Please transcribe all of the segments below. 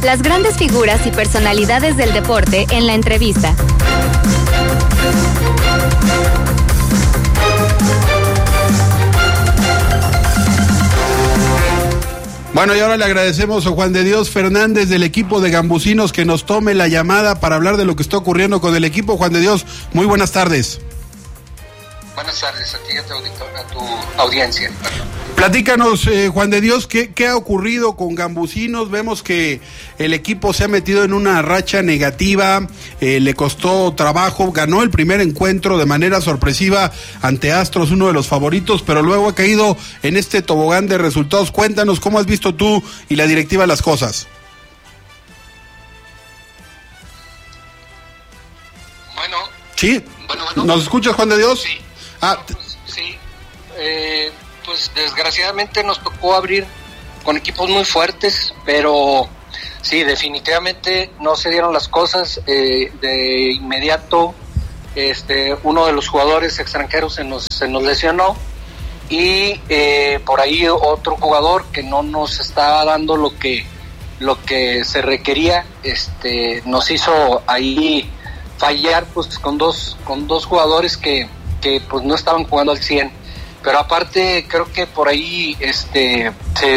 Las grandes figuras y personalidades del deporte en la entrevista. Bueno, y ahora le agradecemos a Juan de Dios Fernández del equipo de Gambusinos que nos tome la llamada para hablar de lo que está ocurriendo con el equipo. Juan de Dios, muy buenas tardes. Buenas tardes a ti y a tu audiencia. Platícanos, Juan de Dios, ¿qué ha ocurrido con Gambusinos? Vemos que el equipo se ha metido en una racha negativa, le costó trabajo, ganó el primer encuentro de manera sorpresiva ante Astros, uno de los favoritos, pero luego ha caído en este tobogán de resultados. Cuéntanos, ¿cómo has visto tú y la directiva las cosas? Bueno. ¿Sí? Bueno. ¿Nos escuchas, Juan de Dios? Sí. Sí. Pues desgraciadamente nos tocó abrir con equipos muy fuertes, pero sí, definitivamente no se dieron las cosas. De inmediato, uno de los jugadores extranjeros se nos lesionó y por ahí otro jugador que no nos estaba dando lo que se requería, nos hizo ahí fallar, pues con dos jugadores que pues no estaban jugando al 100. Pero aparte creo que por ahí se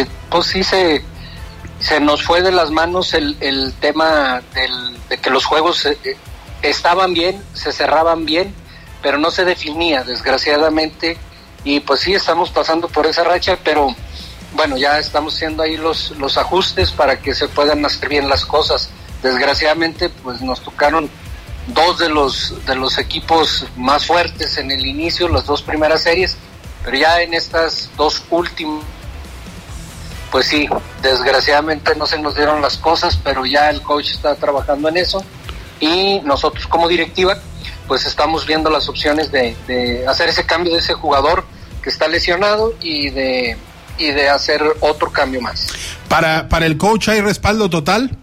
nos fue de las manos el tema de que los juegos estaban bien, se cerraban bien, pero no se definía, desgraciadamente, y pues sí estamos pasando por esa racha, pero bueno, ya estamos haciendo ahí los ajustes para que se puedan hacer bien las cosas. Desgraciadamente pues nos tocaron dos de los equipos más fuertes en el inicio, las dos primeras series, pero ya en estas dos últimas, pues sí, desgraciadamente no se nos dieron las cosas, pero ya el coach está trabajando en eso y nosotros como directiva pues estamos viendo las opciones de hacer ese cambio de ese jugador que está lesionado y de hacer otro cambio más. ¿Para el coach hay respaldo total?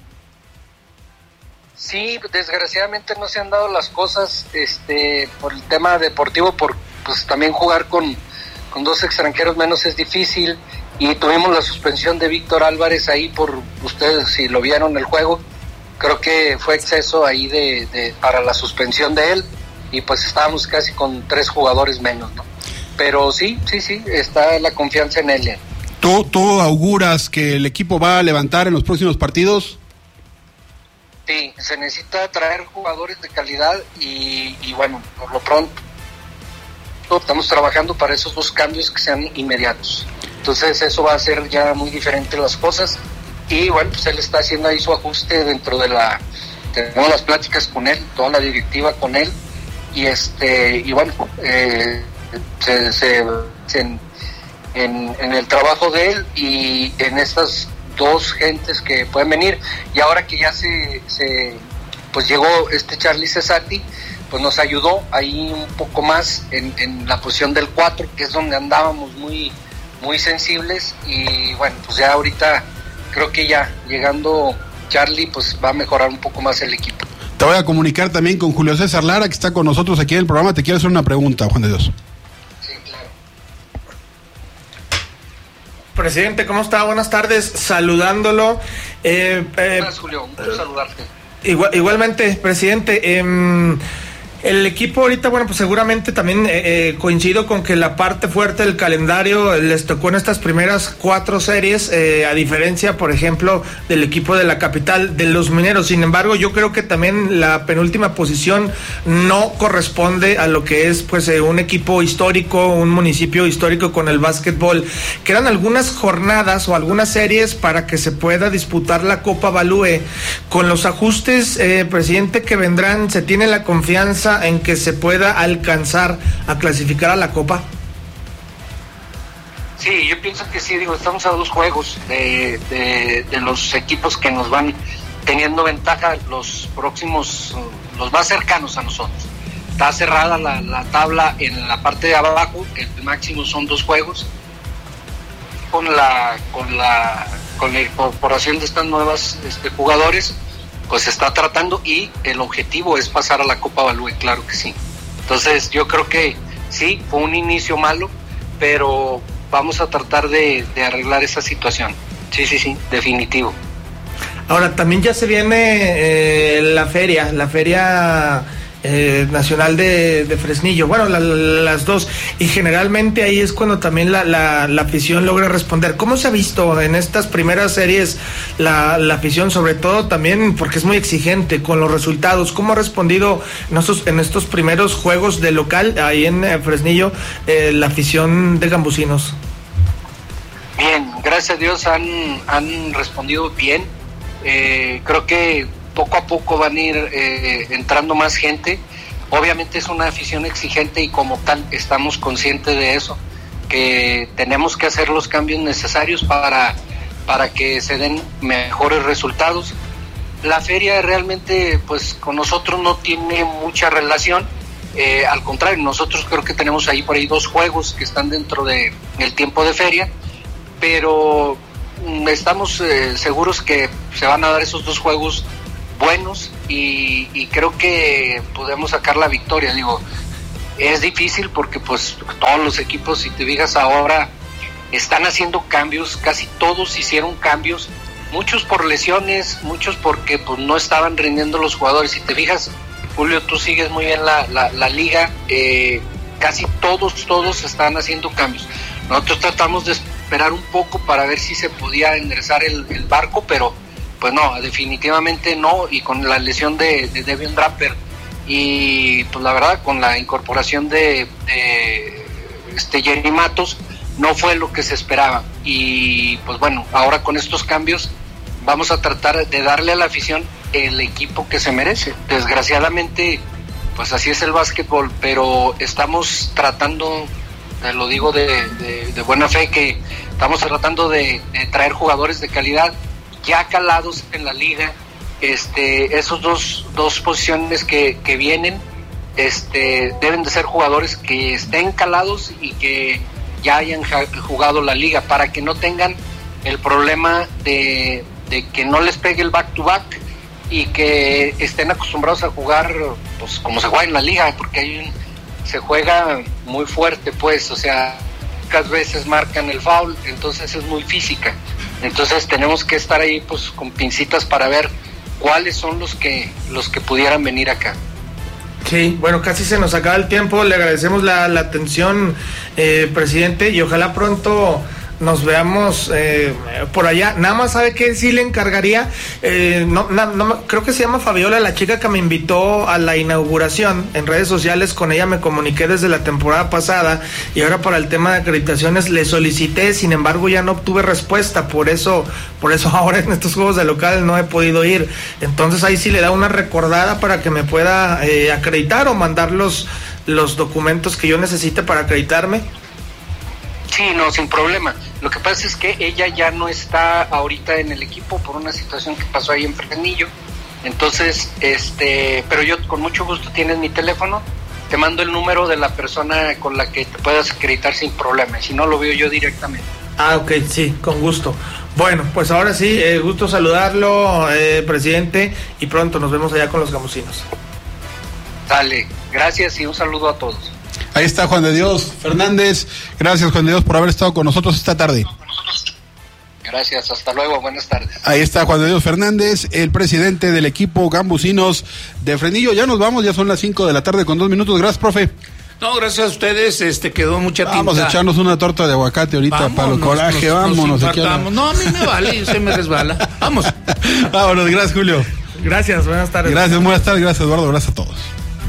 Sí, desgraciadamente no se han dado las cosas por el tema deportivo, pues también jugar con dos extranjeros menos es difícil, y tuvimos la suspensión de Víctor Álvarez ahí, por ustedes si lo vieron el juego, creo que fue exceso ahí para la suspensión de él, y pues estábamos casi con 3 jugadores menos, ¿no? Pero sí, está la confianza en él. ¿Tú auguras que el equipo va a levantar en los próximos partidos? Sí, se necesita traer jugadores de calidad y bueno, por lo pronto estamos trabajando para esos 2 cambios que sean inmediatos. Entonces eso va a hacer ya muy diferente las cosas y bueno, pues él está haciendo ahí su ajuste dentro de tenemos las pláticas con él, toda la directiva con él y bueno, en el trabajo de él y en estas 2 gentes que pueden venir, y ahora que ya pues llegó Charlie Cesati, pues nos ayudó ahí un poco más en la posición del 4, que es donde andábamos muy muy sensibles, y bueno, pues ya ahorita creo que ya llegando Charlie pues va a mejorar un poco más el equipo. Te voy a comunicar también con Julio César Lara, que está con nosotros aquí en el programa. Te quiero hacer una pregunta, Juan de Dios. Sí, claro. Presidente, ¿cómo está? Buenas tardes, saludándolo. Gracias, Julio, un gusto saludarte. Igualmente, presidente. El equipo ahorita, bueno, pues seguramente también coincido con que la parte fuerte del calendario les tocó en estas primeras 4 series, a diferencia, por ejemplo, del equipo de la capital, de los Mineros. Sin embargo, yo creo que también la penúltima posición no corresponde a lo que es, pues, un equipo histórico, un municipio histórico con el básquetbol. Quedan algunas jornadas o algunas series para que se pueda disputar la Copa Balúe. Con los ajustes, presidente, que vendrán, ¿se tiene la confianza en que se pueda alcanzar a clasificar a la Copa? Sí, yo pienso que sí, estamos a 2 juegos de los equipos que nos van teniendo ventaja, los próximos, los más cercanos a nosotros. Está cerrada la tabla en la parte de abajo, el máximo son 2 juegos. Con la incorporación de estas nuevas jugadores, pues se está tratando, y el objetivo es pasar a la Copa Balúe, claro que sí. Entonces yo creo que sí, fue un inicio malo, pero vamos a tratar de arreglar esa situación. Sí, definitivo. Ahora, también ya se viene la feria nacional de Fresnillo, bueno, las dos, y generalmente ahí es cuando también la afición logra responder. ¿Cómo se ha visto en estas primeras series la afición, sobre todo también porque es muy exigente con los resultados? ¿Cómo ha respondido en estos primeros juegos de local ahí en Fresnillo la afición de Gambusinos? Bien, gracias a Dios han respondido bien. Creo que poco a poco van a ir entrando más gente. Obviamente es una afición exigente y como tal estamos conscientes de eso, que tenemos que hacer los cambios necesarios para que se den mejores resultados. La feria realmente pues con nosotros no tiene mucha relación, al contrario, nosotros creo que tenemos ahí por ahí 2 juegos que están dentro del tiempo de feria, pero estamos seguros que se van a dar esos 2 juegos buenos y creo que podemos sacar la victoria. Digo, es difícil porque pues todos los equipos, si te fijas ahora, están haciendo cambios, casi todos hicieron cambios, muchos por lesiones, muchos porque pues no estaban rindiendo los jugadores. Si te fijas, Julio, tú sigues muy bien la liga, casi todos están haciendo cambios. Nosotros tratamos de esperar un poco para ver si se podía enderezar el barco, pero pues no, definitivamente no, y con la lesión de Devin Draper y pues la verdad con la incorporación de Jerry Matos no fue lo que se esperaba, y pues bueno, ahora con estos cambios vamos a tratar de darle a la afición el equipo que se merece. Desgraciadamente pues así es el básquetbol, pero estamos tratando, te lo digo de buena fe, que estamos tratando de traer jugadores de calidad ya calados en la liga. Esos dos posiciones que vienen deben de ser jugadores que estén calados y que ya hayan jugado la liga, para que no tengan el problema de que no les pegue el back to back y que estén acostumbrados a jugar pues como se juega en la liga, porque se juega muy fuerte, pues, o sea, pocas veces marcan el foul, entonces es muy física. Entonces tenemos que estar ahí pues con pincitas para ver cuáles son los que pudieran venir acá. Sí, bueno, casi se nos acaba el tiempo. Le agradecemos la atención, presidente, y ojalá pronto nos veamos por allá. Nada más, ¿sabe qué? Sí le encargaría, creo que se llama Fabiola, la chica que me invitó a la inauguración en redes sociales. Con ella me comuniqué desde la temporada pasada y ahora para el tema de acreditaciones le solicité, sin embargo ya no obtuve respuesta, por eso ahora en estos juegos de local no he podido ir. Entonces ahí sí le da una recordada para que me pueda acreditar o mandar los documentos que yo necesite para acreditarme. Sí, no, sin problema. Lo que pasa es que ella ya no está ahorita en el equipo por una situación que pasó ahí en Fresnillo. Entonces, pero yo con mucho gusto, tienes mi teléfono, te mando el número de la persona con la que te puedas acreditar sin problema. Si no, lo veo yo directamente. Ah, ok, sí, con gusto. Bueno, pues ahora sí, gusto saludarlo, presidente, y pronto nos vemos allá con los gambusinos. Dale, gracias y un saludo a todos. Ahí está Juan de Dios Fernández. Gracias, Juan de Dios, por haber estado con nosotros esta tarde. Gracias, hasta luego, buenas tardes. Ahí está Juan de Dios Fernández, el presidente del equipo Gambusinos de Fresnillo. Ya nos vamos, ya son las 5 de la tarde con 2 minutos. Gracias, profe. No, gracias a ustedes, quedó mucha tinta. Vamos a echarnos una torta de aguacate ahorita para el coraje, vámonos. No, a mí me vale, se me resbala. Vamos. Vámonos, gracias, Julio. Gracias, buenas tardes. Gracias, buenas tardes, gracias, Eduardo, gracias a todos.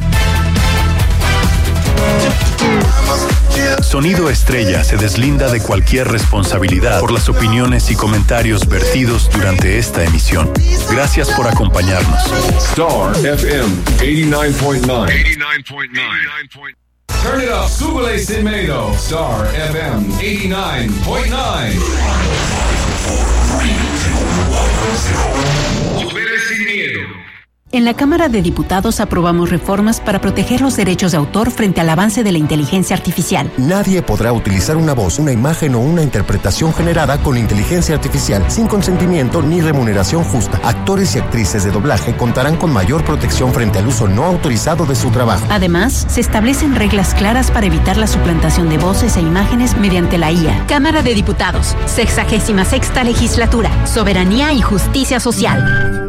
Sonido Estrella se deslinda de cualquier responsabilidad por las opiniones y comentarios vertidos durante esta emisión. Gracias por acompañarnos. Star FM 89.9. Turn it up, súbele sin miedo. Star FM 89.9. Súbele sin miedo. En la Cámara de Diputados aprobamos reformas para proteger los derechos de autor frente al avance de la inteligencia artificial. Nadie podrá utilizar una voz, una imagen o una interpretación generada con inteligencia artificial sin consentimiento ni remuneración justa. Actores y actrices de doblaje contarán con mayor protección frente al uso no autorizado de su trabajo. Además, se establecen reglas claras para evitar la suplantación de voces e imágenes mediante la IA. Cámara de Diputados, 66ª Legislatura, Soberanía y Justicia Social.